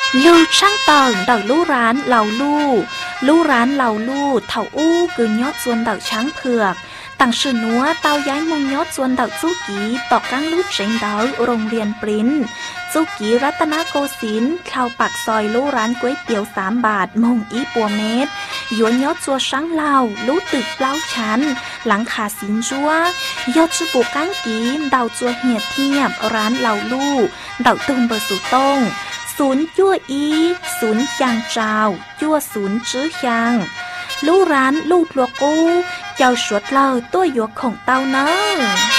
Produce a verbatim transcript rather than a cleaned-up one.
lưu trang tầng đào lưu rán lầu lưu lưu rán lầu lưu thầu u cứ nhót xuân đào trắng phượcต่างสื่อนัวเต้าย้ายมุงยอดส่วนดอกจุกีตอกกั้งลูกเจงดาวโรงเรียนปริ้นจุกีรัตนโกสินทร์เข้าปักซอยลู่ร้านก๋วยเตี๋ยวสามบาทมงอีปัวเม็ดหยวนยอดจัวช้างเหล่าลู่ตึกเปล่าชั้นหลังขาสินจัวยอดจุปูกั้งกีดาวจัวเหียดเทียบร้านเหล่าลู่ดาวตุนเบอร์สุต้งศูนย์ยั่วอีศูนย์ยางเจ้ายั่วศูนย์จื้อยางลู่ร้านลู่ลัวกู้เจ้าสวดเล่าตัวหยวกของเต้าเนอ